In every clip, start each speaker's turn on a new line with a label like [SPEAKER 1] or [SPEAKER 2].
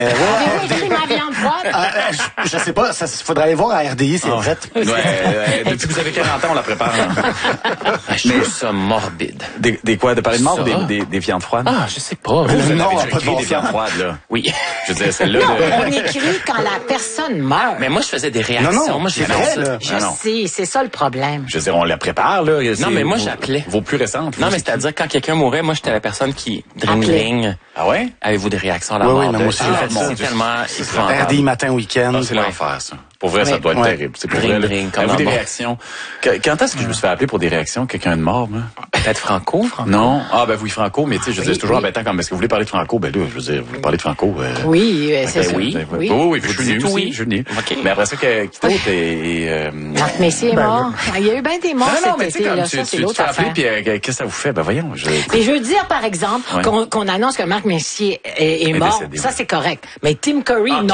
[SPEAKER 1] Avez-vous écrit ma viande froide?
[SPEAKER 2] Je sais pas, ça faudrait aller voir à RDI, c'est vrai.
[SPEAKER 3] Depuis que vous avez 40 ans, on la prépare.
[SPEAKER 4] Je trouve ça morbide.
[SPEAKER 3] Des quoi? De parler de mort ou
[SPEAKER 4] Ça?
[SPEAKER 3] des viandes froides?
[SPEAKER 4] Ah, je sais pas.
[SPEAKER 3] Vous
[SPEAKER 2] Non,
[SPEAKER 3] avez
[SPEAKER 2] pas
[SPEAKER 3] déjà
[SPEAKER 2] de
[SPEAKER 3] écrit des viandes froides, là.
[SPEAKER 4] Oui.
[SPEAKER 3] Je veux dire, celle-là...
[SPEAKER 1] On écrit quand la personne meurt.
[SPEAKER 4] Mais moi, je faisais des réactions.
[SPEAKER 2] Non,
[SPEAKER 4] moi, j'ai
[SPEAKER 2] c'est
[SPEAKER 4] fait
[SPEAKER 2] vrai,
[SPEAKER 4] ça.
[SPEAKER 2] là.
[SPEAKER 1] Je
[SPEAKER 3] non.
[SPEAKER 1] sais, c'est ça le problème.
[SPEAKER 3] Je veux dire, on la prépare, là.
[SPEAKER 4] Non, mais moi, j'appelais.
[SPEAKER 3] Vos plus récentes.
[SPEAKER 4] Non, mais c'est-à-dire, quand quelqu'un mourait, moi, j'étais la personne qui... Dring.
[SPEAKER 3] Ah ouais?
[SPEAKER 4] Avez-vous des réactions à la
[SPEAKER 2] Oui,
[SPEAKER 4] mort?
[SPEAKER 2] oui, mais moi aussi, j'ai fait ça.
[SPEAKER 4] C'est tellement épouvantable.
[SPEAKER 2] RDI matin, week-end.
[SPEAKER 3] Ah, c'est l'enfer, ça. Pour vrai, ça doit être terrible. C'est pour
[SPEAKER 4] Ring,
[SPEAKER 3] vrai, là.
[SPEAKER 4] ring, comme
[SPEAKER 3] Avez-vous des
[SPEAKER 4] un bon.
[SPEAKER 3] réactions? Quand est-ce que je me suis fait appeler pour des réactions? Quelqu'un de mort, moi?
[SPEAKER 4] Peut-être Franco?
[SPEAKER 3] Non. Ah, ben oui, Franco, mais tu sais, je veux dire, c'est toujours embêtant comme, est-ce que vous voulez parler de Franco? Ben là, je veux dire, vous voulez parler de Franco?
[SPEAKER 1] Oui, c'est
[SPEAKER 3] Ben
[SPEAKER 1] ça.
[SPEAKER 4] oui.
[SPEAKER 3] Oui, puis je suis
[SPEAKER 4] Vous
[SPEAKER 3] venu
[SPEAKER 4] dites
[SPEAKER 3] aussi.
[SPEAKER 4] oui.
[SPEAKER 3] Je suis venu.
[SPEAKER 4] OK.
[SPEAKER 3] Mais après ça, qui d'autre est...
[SPEAKER 1] Marc Messier est mort. Il y a eu bien des morts
[SPEAKER 3] mais
[SPEAKER 1] cet
[SPEAKER 3] tu sais,
[SPEAKER 1] été.
[SPEAKER 3] comme
[SPEAKER 1] Là.
[SPEAKER 3] tu
[SPEAKER 1] Ça, c'est
[SPEAKER 3] te
[SPEAKER 1] l'autre
[SPEAKER 3] fais appeler,
[SPEAKER 1] affaire.
[SPEAKER 3] puis qu'est-ce que ça vous fait? Ben voyons.
[SPEAKER 1] Mais je veux dire, par exemple,
[SPEAKER 3] Ouais.
[SPEAKER 1] qu'on annonce que Marc Messier est mort.
[SPEAKER 3] décédé,
[SPEAKER 1] Ça,
[SPEAKER 3] ouais.
[SPEAKER 1] c'est correct. Mais Tim Curry, non.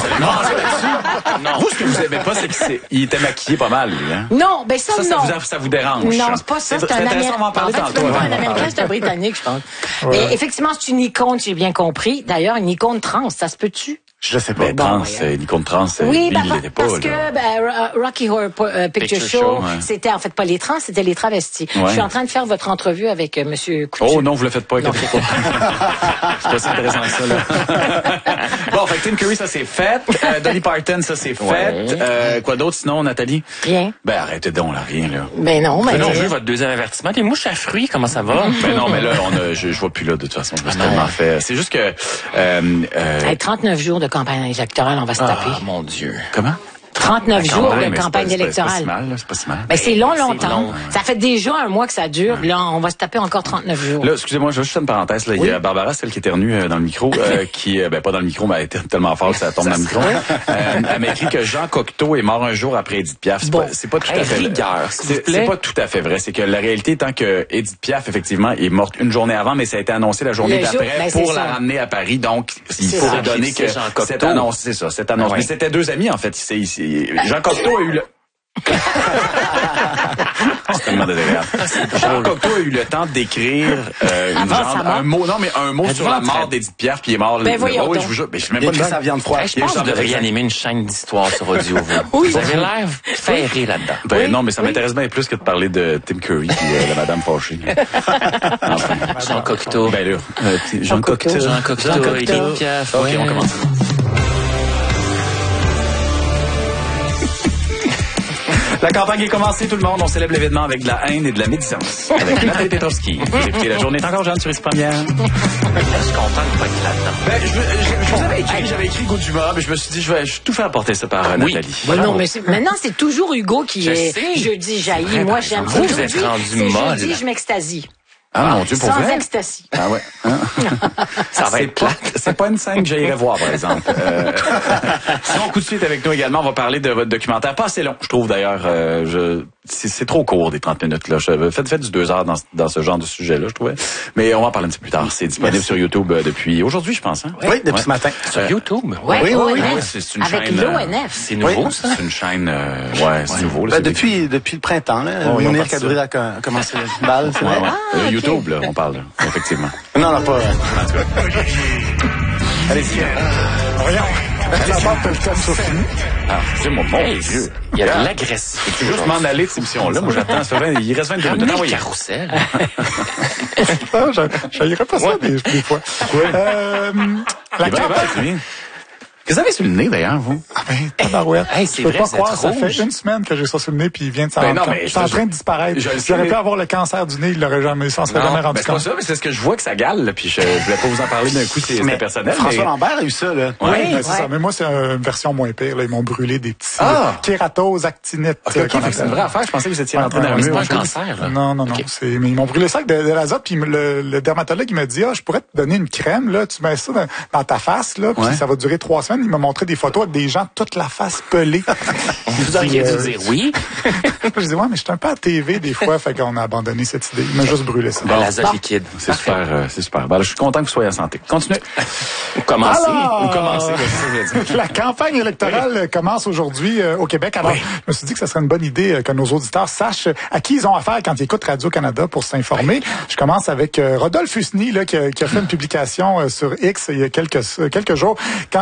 [SPEAKER 3] Vous, ce que vous aimez pas, c'est qu'il était maquillé pas mal, lui, hein?
[SPEAKER 1] Non, ben ça, non.
[SPEAKER 3] Ça vous dérange?
[SPEAKER 1] Non, c'est pas ça. C'est un
[SPEAKER 3] intéressant, on va en parler
[SPEAKER 1] Américain.
[SPEAKER 3] tantôt.
[SPEAKER 1] C'est pas un Américain, c'est un Britannique, je pense. Mais effectivement, c'est une icône, j'ai bien compris. D'ailleurs, une icône trans, ça se peut-tu?
[SPEAKER 2] Je sais pas.
[SPEAKER 3] Ben, trans,
[SPEAKER 1] voyons.
[SPEAKER 3] l'icône trans,
[SPEAKER 1] Oui,
[SPEAKER 3] lui, il l'était pas,
[SPEAKER 1] parce
[SPEAKER 3] là.
[SPEAKER 1] que Rocky Horror Picture
[SPEAKER 4] Picture
[SPEAKER 1] Show,
[SPEAKER 4] Show,
[SPEAKER 3] ouais.
[SPEAKER 1] c'était en fait pas les trans, c'était les travestis.
[SPEAKER 3] Ouais.
[SPEAKER 1] Je suis en train de faire votre entrevue avec Monsieur Couture.
[SPEAKER 3] Oh non, vous le faites pas, inquiétez pas. C'est pas si intéressant que ça, là. Bon, fait que Tim Curry, ça c'est fait. Dolly Parton, ça c'est fait.
[SPEAKER 4] Ouais.
[SPEAKER 3] Quoi d'autre sinon, Nathalie?
[SPEAKER 1] Rien.
[SPEAKER 3] Ben arrêtez donc, là, rien, là.
[SPEAKER 1] Ben non, mais
[SPEAKER 4] Mais non, je veux votre deuxième avertissement. Les mouches à fruits, comment ça va?
[SPEAKER 3] Ben non, mais là, je vois plus là, de toute façon. Je me suis tellement fait. C'est juste que,
[SPEAKER 1] Hey, 39 jours de campagne électorale, on va se taper.
[SPEAKER 4] Ah, mon Dieu.
[SPEAKER 3] comment?
[SPEAKER 1] 39
[SPEAKER 3] Quand
[SPEAKER 1] jours
[SPEAKER 3] même,
[SPEAKER 1] de
[SPEAKER 3] mais
[SPEAKER 1] campagne
[SPEAKER 3] c'est pas si
[SPEAKER 1] électorale.
[SPEAKER 3] mal, là, c'est pas si mal.
[SPEAKER 1] Ben, c'est long,
[SPEAKER 4] C'est
[SPEAKER 1] longtemps.
[SPEAKER 4] long.
[SPEAKER 1] Ça fait déjà un mois que ça dure. Là, on va se taper encore 39 jours.
[SPEAKER 3] Là, excusez-moi, je veux juste une parenthèse. Là. Il y a Barbara, celle qui éternue dans le micro, qui, ben pas dans le micro, mais elle était tellement fort que ça tombe dans le micro. Elle m'a écrit que Jean Cocteau est mort un jour après Édith Piaf. C'est pas tout à fait
[SPEAKER 4] rigueur, s'il vous plaît.
[SPEAKER 3] C'est pas tout à fait vrai. C'est que la réalité étant que Édith Piaf, effectivement, est morte une journée avant, mais ça a été annoncé la journée
[SPEAKER 1] Le jour,
[SPEAKER 3] d'après
[SPEAKER 1] ben, c'est
[SPEAKER 3] pour
[SPEAKER 1] ça.
[SPEAKER 3] la ramener à Paris. Donc, il
[SPEAKER 1] C'est
[SPEAKER 3] faut
[SPEAKER 1] ça.
[SPEAKER 3] donner que
[SPEAKER 4] C'est Jean Cocteau.
[SPEAKER 3] cette annonce, c'est ça, cette annonce.
[SPEAKER 4] Ah ouais.
[SPEAKER 3] Mais c'était deux amis, en fait. Jean Cocteau a eu le... C'est tellement désagréable. Jean Cocteau a eu le temps d'écrire un mot, non mais un mot sur la mort d'Édith Piaf, puis il est mort.
[SPEAKER 1] Ben voyons
[SPEAKER 3] oui,
[SPEAKER 1] donc.
[SPEAKER 3] je vous jure, mais je sais même
[SPEAKER 2] Il a
[SPEAKER 3] pas
[SPEAKER 2] écrit
[SPEAKER 3] de
[SPEAKER 2] sa viande froide.
[SPEAKER 4] Hey, je pense que vous devriez animer une chaîne d'histoire sur audio, vous.
[SPEAKER 1] Oui.
[SPEAKER 4] Vous avez l'air ferré là-dedans.
[SPEAKER 3] Ben non, mais ça m'intéresse bien plus que de parler de Tim Curry puis de Madame Fauché. Enfin,
[SPEAKER 4] Jean Cocteau.
[SPEAKER 3] ben là, Jean Cocteau.
[SPEAKER 4] Jean Cocteau, Édith Piaf.
[SPEAKER 3] Ok,
[SPEAKER 4] ouais.
[SPEAKER 3] on commence. La campagne est commencée, tout le monde. On célèbre l'événement avec de la haine et de la médisance. Avec Nathalie Petrovski. Vous écoutez La Journée est encore jeune sur Ici Première.
[SPEAKER 4] Je suis content de pas être là-dedans.
[SPEAKER 3] Ben, je vous avais écrit, j'avais écrit Goût d'humeur, mais je me suis dit, je vais tout faire porter ça par
[SPEAKER 4] Oui.
[SPEAKER 3] Nathalie.
[SPEAKER 1] Ben non, mais maintenant, c'est toujours Hugo qui
[SPEAKER 4] Je
[SPEAKER 1] est
[SPEAKER 4] sais.
[SPEAKER 1] jeudi jaillit.
[SPEAKER 4] vrai,
[SPEAKER 1] Moi,
[SPEAKER 4] par
[SPEAKER 1] j'aime
[SPEAKER 4] exemple. Vous
[SPEAKER 1] Aujourd'hui,
[SPEAKER 4] êtes rendu
[SPEAKER 1] c'est
[SPEAKER 4] molle.
[SPEAKER 1] jeudi, je m'extasie.
[SPEAKER 3] Ah, mon Dieu, pour
[SPEAKER 1] Sans
[SPEAKER 3] vrai?
[SPEAKER 1] ecstasy.
[SPEAKER 3] Ah ouais. Hein?
[SPEAKER 4] Ça va être plate.
[SPEAKER 3] C'est pas une scène que j'irais voir, par exemple. Sinon, coup de suite avec nous également, on va parler de votre documentaire. Pas assez long, je trouve d'ailleurs. C'est trop court, des 30 minutes. Là. Faites du 2 heures dans ce genre de sujet-là, je trouvais. Mais on va en parler un petit peu plus tard. C'est disponible sur YouTube depuis aujourd'hui, je pense. Hein?
[SPEAKER 2] Oui, depuis ce matin.
[SPEAKER 4] Sur YouTube.
[SPEAKER 1] Ouais,
[SPEAKER 2] Oui,
[SPEAKER 1] ONF.
[SPEAKER 2] oui,
[SPEAKER 3] oui, c'est une
[SPEAKER 1] Avec
[SPEAKER 3] chaîne,
[SPEAKER 1] l'ONF.
[SPEAKER 4] C'est nouveau,
[SPEAKER 3] Oui,
[SPEAKER 4] ça?
[SPEAKER 3] c'est une chaîne, c'est nouveau. Là,
[SPEAKER 2] Ben, depuis le printemps, là.
[SPEAKER 3] Oh, ils ont
[SPEAKER 2] Mounir
[SPEAKER 3] parti
[SPEAKER 2] Kadri a commencé le bal, c'est vrai.
[SPEAKER 1] Ah, ok.
[SPEAKER 3] YouTube, là, on parle, là, effectivement.
[SPEAKER 2] Non, pas.
[SPEAKER 3] En tout cas. Allez-y. Ah, c'est mon Dieu.
[SPEAKER 4] Il y a de l'agressivité.
[SPEAKER 3] Je veux juste m'en aller de cette émission-là. Moi, j'attends. Il reste 22 minutes.
[SPEAKER 4] Ramenez
[SPEAKER 3] Ah,
[SPEAKER 4] le
[SPEAKER 3] oui.
[SPEAKER 4] carrousel.
[SPEAKER 5] J'haïrais pas ça des fois. La
[SPEAKER 3] Il va,
[SPEAKER 5] campagne.
[SPEAKER 3] c'est bien. Qu'est-ce que vous avez sur le nez, d'ailleurs, vous?
[SPEAKER 5] Ah ben, tabarouette.
[SPEAKER 4] Hey, c'est
[SPEAKER 5] Je peux
[SPEAKER 4] vrai,
[SPEAKER 5] pas
[SPEAKER 4] c'est
[SPEAKER 5] croire, ça
[SPEAKER 4] rouge.
[SPEAKER 5] fait une semaine que j'ai ça sur le nez puis il vient de s'en
[SPEAKER 3] Ben non,
[SPEAKER 5] rendre
[SPEAKER 3] mais
[SPEAKER 5] compte. C'est en train de disparaître.
[SPEAKER 3] je le sais,
[SPEAKER 5] J'aurais
[SPEAKER 3] mais-
[SPEAKER 5] pu avoir le cancer du nez, il l'aurait jamais, il s'en serait jamais
[SPEAKER 3] Ben,
[SPEAKER 5] rendu
[SPEAKER 3] c'est pas
[SPEAKER 5] compte.
[SPEAKER 3] ça, mais c'est ce que je vois que ça gale, là, puis je voulais pas vous en parler d'un coup, c'était personnel.
[SPEAKER 2] François
[SPEAKER 3] mais-
[SPEAKER 2] Lambert a eu ça, là.
[SPEAKER 3] Ouais.
[SPEAKER 5] Ben, c'est ça. Mais moi, c'est une version moins pire. Là. Ils m'ont brûlé des petits kératoses, actinites.
[SPEAKER 3] Ok, fait que c'est une vraie affaire. Je pensais que vous étiez rentré dans un
[SPEAKER 4] Mais c'est
[SPEAKER 3] mur.
[SPEAKER 4] pas un cancer, là.
[SPEAKER 5] Non.
[SPEAKER 4] Ok.
[SPEAKER 5] Mais ils m'ont brûlé ça avec de l'azote. Puis le dermatologue, il m'a dit, je pourrais te donner une crème, là. Tu mets ça dans ta face, là. Puis
[SPEAKER 3] Ouais.
[SPEAKER 5] ça va durer 3 semaines. semaine, il m'a montré des photos avec des gens toute la face pelée.
[SPEAKER 4] Vous auriez dû dire oui.
[SPEAKER 5] Je disais, ouais, mais je suis un peu à TV des fois, fait qu'on a abandonné cette idée. Il m'a juste brûlé ça.
[SPEAKER 4] Bon, l'azote liquide.
[SPEAKER 3] C'est super, c'est super. Ben, je suis content que vous soyez en santé. Continuez.
[SPEAKER 4] Ou commencer.
[SPEAKER 5] Alors,
[SPEAKER 3] Ou commencer, c'est ça que je veux dire.
[SPEAKER 5] la campagne électorale commence aujourd'hui au Québec. Alors, je me suis dit que ça serait une bonne idée que nos auditeurs sachent à qui ils ont affaire quand ils écoutent Radio-Canada pour s'informer. Je commence avec Rodolphe Husny, là, qui a fait une publication sur X il y a quelques jours.